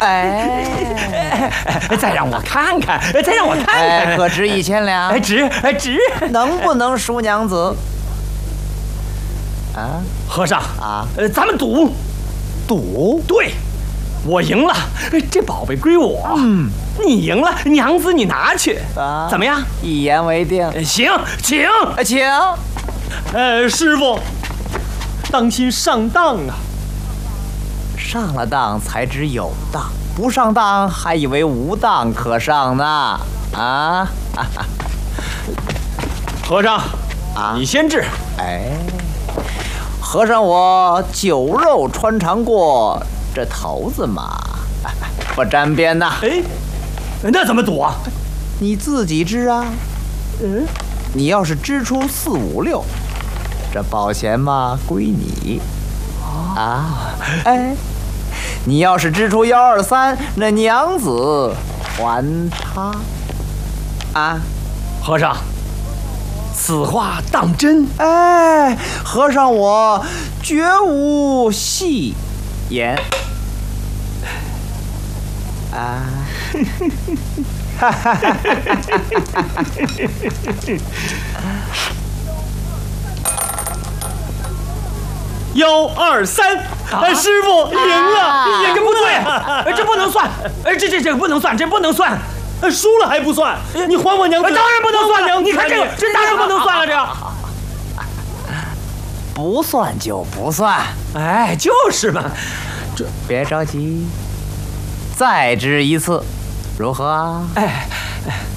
哎， 再让我看看，再让我看看， 可值1000两？ 值。 能不能赎娘子？啊， 和尚啊， 咱们赌。对，我赢了，这宝贝归我。你赢了，娘子你拿去。 啊， 怎么样？ 一言为定。 行，请。 师傅，当心上当啊！ 上了当才知有当，不上当还以为无当可上呢。啊， 和尚，你先治。 哎，和尚我酒肉穿肠过，这头子嘛，不沾边呐。 哎，那怎么赌啊？ 你自己支啊。你要是支出4、5、6，这保险嘛归你。哎，你要是支出1、2、3，那娘子还他。 和尚，此话当真？ 哎，和尚我绝无戏言。 1、2、3，师傅赢了！ 这不对，这不能算，这不能算，这不能算。 输了还不算，你还我娘子！ 当然不能算了，你看这当然不能算了，这不算就不算。 哎，就是嘛， 别着急，再支一次，如何啊？ 哎。